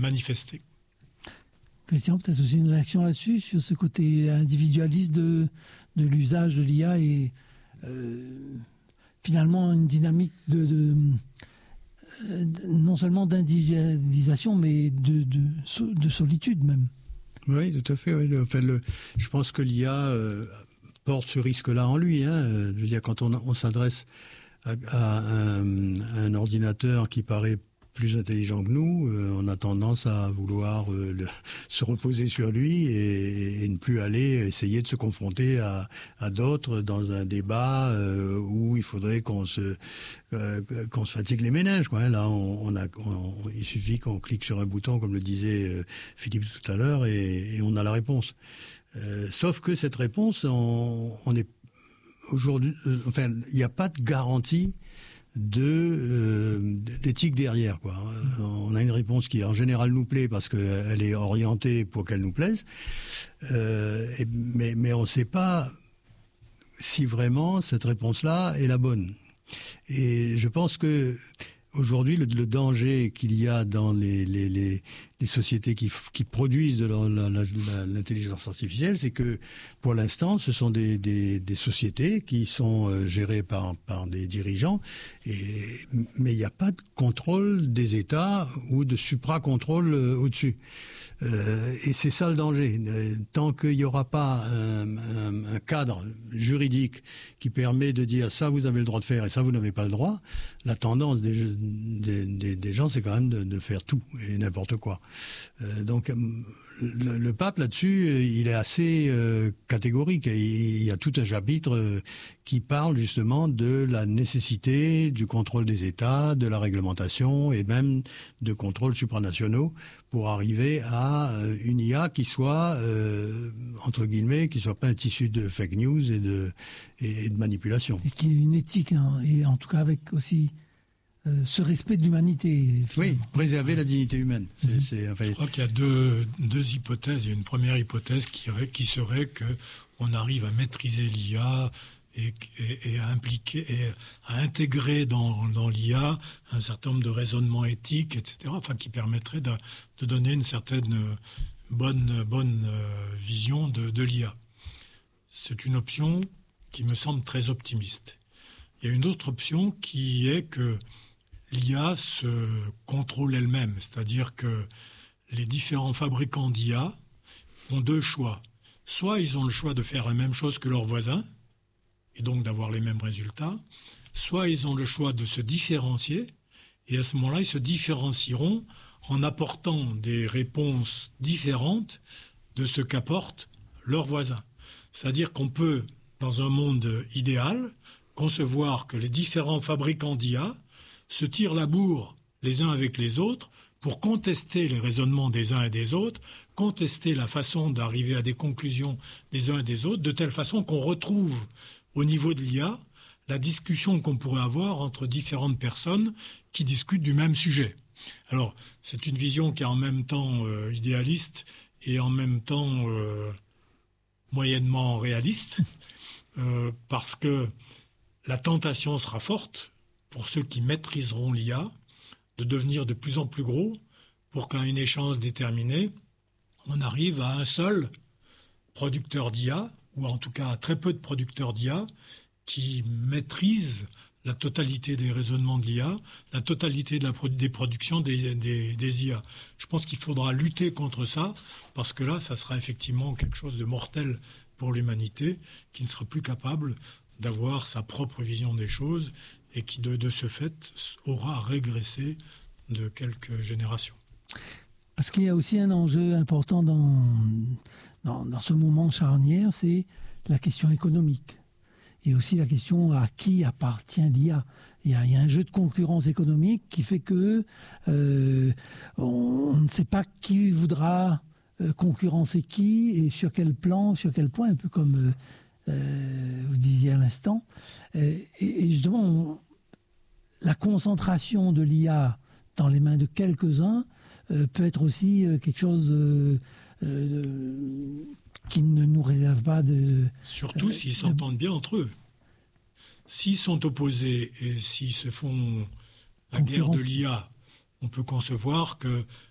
manifester. Christian, peut-être aussi une réaction là-dessus, sur ce côté individualiste de l'usage de l'IA et finalement une dynamique non seulement d'individualisation, mais de solitude même. Oui, tout à fait. Oui. Je pense que l'IA porte ce risque-là en lui. Je veux dire, quand on s'adresse à un ordinateur qui paraît plus intelligent que nous, on a tendance à vouloir se reposer sur lui et ne plus aller essayer de se confronter à d'autres dans un débat où il faudrait qu'on se fatigue les méninges, quoi. Là, il suffit qu'on clique sur un bouton, comme le disait Philippe tout à l'heure, et on a la réponse. Sauf que cette réponse, on est aujourd'hui, enfin, il n'y a pas de garantie d'éthique derrière, quoi. On a une réponse qui en général nous plaît parce qu'elle est orientée pour qu'elle nous plaise, mais on ne sait pas si vraiment cette réponse-là est la bonne. Et je pense que aujourd'hui, le danger qu'il y a dans les sociétés qui produisent de l'intelligence artificielle, c'est que pour l'instant, ce sont des sociétés qui sont gérées par des dirigeants, mais il n'y a pas de contrôle des États ou de supra-contrôle au-dessus. Et c'est ça le danger. Tant qu'il n'y aura pas un cadre juridique qui permet de dire ça vous avez le droit de faire et ça vous n'avez pas le droit, la tendance des gens c'est quand même de faire tout et n'importe quoi. Donc le pape là-dessus, il est assez catégorique. Il y a tout un chapitre qui parle justement de la nécessité du contrôle des États, de la réglementation et même de contrôles supranationaux pour arriver à une IA qui soit, entre guillemets, qui soit pas un tissu de fake news et de manipulation. Et qui ait une éthique, hein, et en tout cas avec aussi ce respect de l'humanité. Oui, préserver la dignité humaine. Je crois qu'il y a deux hypothèses. Il y a une première hypothèse qui serait qu'on arrive à maîtriser l'IA et à impliquer et à intégrer dans l'IA un certain nombre de raisonnements éthiques, etc. Enfin, qui permettrait de donner une certaine bonne vision de l'IA. C'est une option qui me semble très optimiste. Il y a une autre option qui est que l'IA se contrôle elle-même, c'est-à-dire que les différents fabricants d'IA ont deux choix. Soit ils ont le choix de faire la même chose que leurs voisins, et donc d'avoir les mêmes résultats, soit ils ont le choix de se différencier, et à ce moment-là, ils se différencieront en apportant des réponses différentes de ce qu'apportent leurs voisins. C'est-à-dire qu'on peut, dans un monde idéal, concevoir que les différents fabricants d'IA se tirent la bourre les uns avec les autres pour contester les raisonnements des uns et des autres, contester la façon d'arriver à des conclusions des uns et des autres, de telle façon qu'on retrouve au niveau de l'IA la discussion qu'on pourrait avoir entre différentes personnes qui discutent du même sujet. Alors, c'est une vision qui est en même temps idéaliste et en même temps moyennement réaliste, parce que la tentation sera forte pour ceux qui maîtriseront l'IA, de devenir de plus en plus gros, pour qu'à une échéance déterminée, on arrive à un seul producteur d'IA, ou en tout cas à très peu de producteurs d'IA, qui maîtrisent la totalité des raisonnements de l'IA, la totalité des productions des IA. Je pense qu'il faudra lutter contre ça, parce que là, ça sera effectivement quelque chose de mortel pour l'humanité, qui ne sera plus capable d'avoir sa propre vision des choses, et qui, de ce fait, aura régressé de quelques générations. Parce qu'il y a aussi un enjeu important dans ce moment charnière, c'est la question économique. Et aussi la question à qui appartient l'IA. Il y a un jeu de concurrence économique qui fait que on ne sait pas qui voudra concurrencer qui et sur quel plan, sur quel point, un peu comme vous disiez à l'instant. Et justement, la concentration de l'IA dans les mains de quelques-uns peut être aussi quelque chose qui ne nous réserve pas de... Surtout s'ils s'entendent bien entre eux. S'ils sont opposés et s'ils se font la guerre de l'IA, on peut concevoir que